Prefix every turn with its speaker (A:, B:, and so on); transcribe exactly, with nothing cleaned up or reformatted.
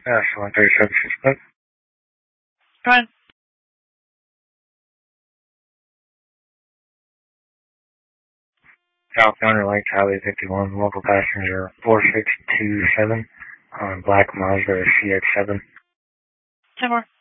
A: Yeah, so one three seven six five.
B: Go ahead.
A: Southbound Lake Highway fifty-one, local passenger four six two seven on Black Mazda C X seven.
B: ten more.